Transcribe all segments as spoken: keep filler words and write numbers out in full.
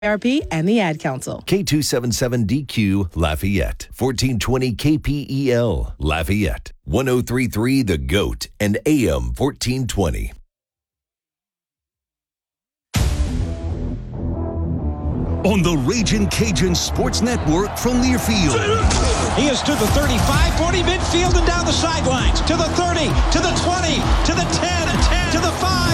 R P and the Ad Council. K two seventy-seven D Q Lafayette, fourteen twenty K P E L Lafayette, ten thirty-three The Goat, and A M fourteen twenty. On the Ragin' Cajun Sports Network from Learfield. He is to the thirty-five, forty, midfield and down the sidelines. To the thirty, to the twenty, to the ten, ten to the five.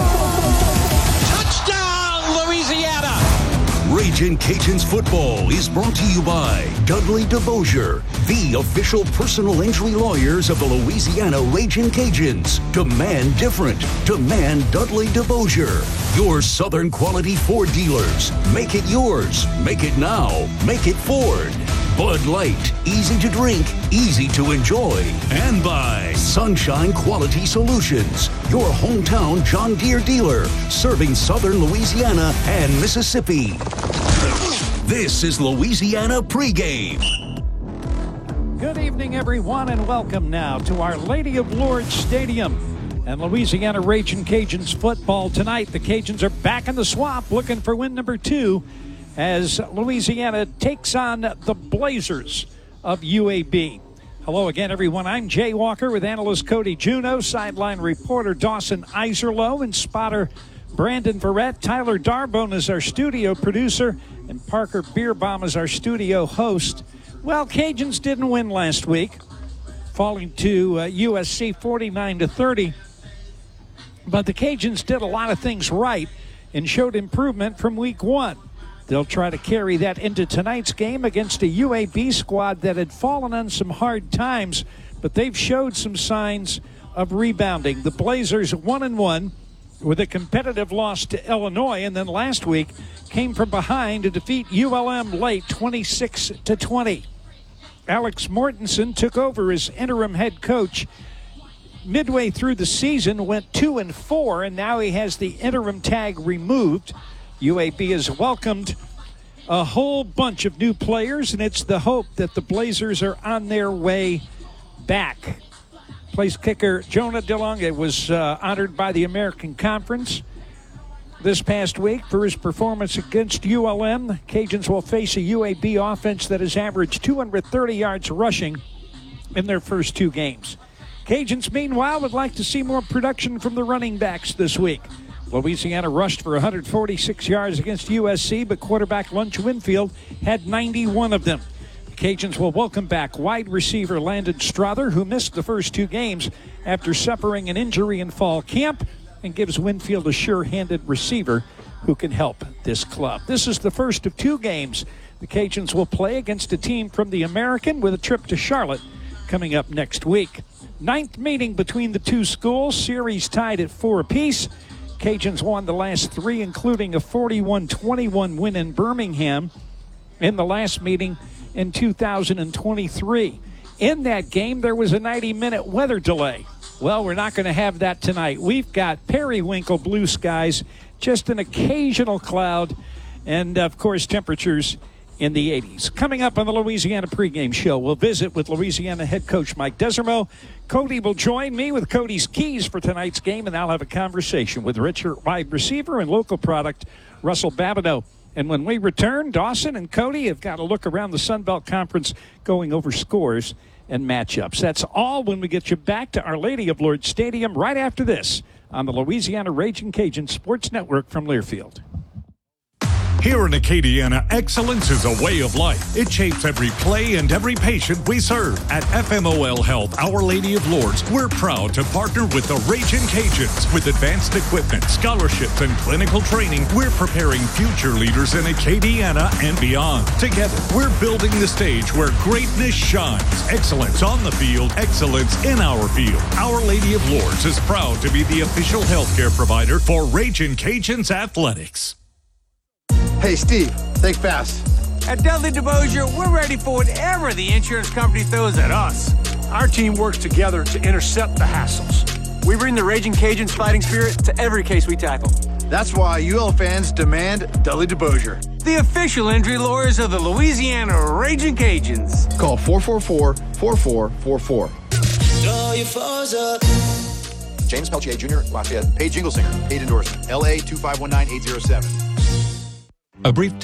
Touchdown, Louisiana! Ragin' Cajuns football is brought to you by Dudley DeBosier, the official personal injury lawyers of the Louisiana Ragin' Cajuns. Demand different. Demand Dudley DeBosier. Your Southern quality Ford dealers. Make it yours. Make it now. Make it Ford. Bud Light, easy to drink, easy to enjoy. And by Sunshine Quality Solutions, your hometown John Deere dealer, serving southern Louisiana and Mississippi. This is Louisiana Pregame. Good evening, everyone, and welcome now to Our Lady of Lourdes Stadium and Louisiana Ragin' Cajuns football tonight. The Cajuns are back in the swamp looking for win number two as Louisiana takes on the Blazers of U A B. Hello again, everyone. I'm Jay Walker with analyst Cody Juneau, sideline reporter Dawson Iserloh, and spotter Brandon Verrett. Tyler Darbone is our studio producer, and Parker Beerbaum is our studio host. Well, Cajuns didn't win last week, falling to uh, U S C forty-nine to thirty. But the Cajuns did a lot of things right and showed improvement from week one. They'll try to carry that into tonight's game against a U A B squad that had fallen on some hard times, but they've showed some signs of rebounding. The Blazers one and one with a competitive loss to Illinois, and then last week came from behind to defeat U L M late twenty-six to twenty. Alex Mortensen took over as interim head coach midway through the season, went two and four, and now he has the interim tag removed. U A B has welcomed a whole bunch of new players, and it's the hope that the Blazers are on their way back. Place kicker Jonah DeLonge was uh, honored by the American Conference this past week for his performance against U L M. Cajuns will face a U A B offense that has averaged two hundred thirty yards rushing in their first two games. Cajuns, meanwhile, would like to see more production from the running backs this week. Louisiana rushed for one hundred forty-six yards against U S C, but quarterback Lunch Winfield had ninety-one of them. The Cajuns will welcome back wide receiver Landon Strother, who missed the first two games after suffering an injury in fall camp, and gives Winfield a sure-handed receiver who can help this club. This is the first of two games the Cajuns will play against a team from the American, with a trip to Charlotte coming up next week. Ninth meeting between the two schools, series tied at four apiece. Cajuns won the last three, including a forty-one twenty-one win in Birmingham in the last meeting in two thousand twenty-three. In that game, there was a ninety-minute weather delay. Well, we're not going to have that tonight. We've got periwinkle blue skies, just an occasional cloud, and, of course, temperatures in the eighties. Coming up on the Louisiana pregame show, we'll visit with Louisiana head coach Mike Desormeaux. Cody will join me with Cody's keys for tonight's game, and I'll have a conversation with redshirt wide receiver and local product Russell Babineau. And when we return, Dawson and Cody have got a look around the Sun Belt Conference, going over scores and matchups. That's all when we get you back to Our Lady of Lourdes Stadium right after this on the Louisiana Ragin' Cajun Sports Network from Learfield. Here in Acadiana, excellence is a way of life. It shapes every play and every patient we serve. At F M O L Health, Our Lady of Lourdes, we're proud to partner with the Ragin' Cajuns. With advanced equipment, scholarships, and clinical training, we're preparing future leaders in Acadiana and beyond. Together, we're building the stage where greatness shines. Excellence on the field, excellence in our field. Our Lady of Lourdes is proud to be the official healthcare provider for Ragin' Cajuns Athletics. Hey, Steve, think fast. At Dudley DeBosier, we're ready for whatever the insurance company throws at us. Our team works together to intercept the hassles. We bring the Ragin' Cajuns fighting spirit to every case we tackle. That's why U L fans demand Dudley DeBosier, the official injury lawyers of the Louisiana Ragin' Cajuns. Call four four four, four four four four. James Peltier Junior, Lafayette. Paid jingle singer. Paid endorsement. L A two five one nine eight zero seven. A brief